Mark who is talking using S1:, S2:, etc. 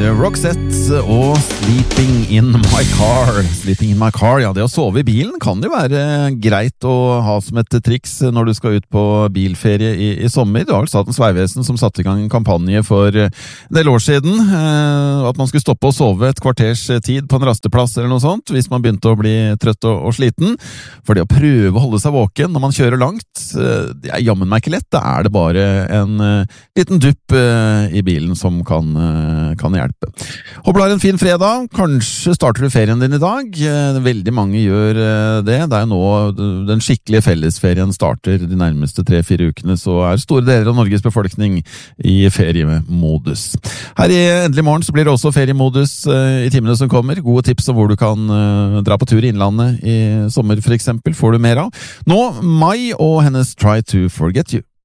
S1: Roxette og Sleeping in my car. Sleeping in my car, ja, det å sove i bilen kan jo være greit å ha som et triks når du skal ut på bilferie i sommer. Det var vel Statens Vegvesen som satte i gang en kampanje for en del år siden, at man skulle stoppe å sove et kvarters tid på en rasteplass eller noe sånt, hvis man begynte å bli trøtt og sliten. For det å prøve å holde seg våken når man kjører langt, det er jammen meg ikke lett. Da er det bare en liten dupp i bilen som kan hjelpe. Håper du har en fin fredag. Kanskje starter du ferien din i dag. Veldig mange gjør det. Det er jo nå den skikkelige fellesferien starter de nærmeste 3-4 ukene, så er store deler av Norges befolkning i feriemodus. Her i Endelig Morgen så blir det også feriemodus i timene som kommer. Gode tips om hvor du kan dra på tur i innlandet i sommer for eksempel, får du mer av. Nå, Mai og hennes Try to Forget You.